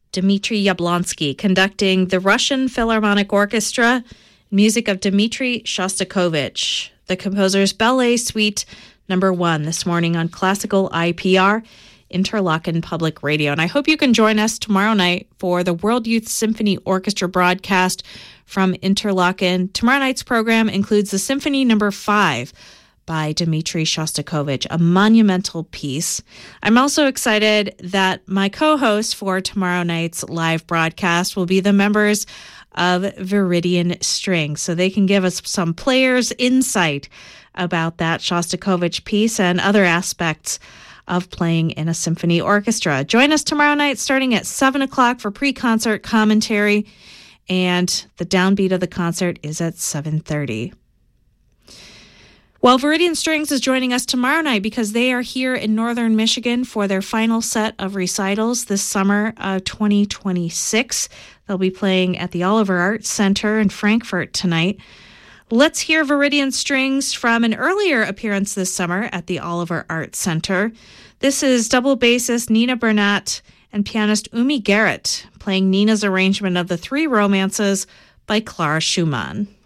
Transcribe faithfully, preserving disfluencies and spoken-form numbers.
Dmitry Yablonsky conducting the Russian Philharmonic Orchestra, music of Dmitry Shostakovich, the composer's Ballet Suite number one this morning on Classical I P R, Interlochen Public Radio. And I hope you can join us tomorrow night for the World Youth Symphony Orchestra broadcast from Interlochen. Tomorrow night's program includes the Symphony number five by Dmitry Shostakovich, a monumental piece. I'm also excited that my co-host for tomorrow night's live broadcast will be the members of Viridian Strings, so they can give us some players' insight about that Shostakovich piece and other aspects of playing in a symphony orchestra. Join us tomorrow night starting at seven o'clock for pre-concert commentary, and the downbeat of the concert is at seven thirty. Well, Viridian Strings is joining us tomorrow night because they are here in northern Michigan for their final set of recitals this summer of twenty twenty-six. They'll be playing at the Oliver Arts Center in Frankfurt tonight. Let's hear Viridian Strings from an earlier appearance this summer at the Oliver Arts Center. This is double bassist Nina Burnett and pianist Umi Garrett playing Nina's arrangement of the Three Romances by Clara Schumann.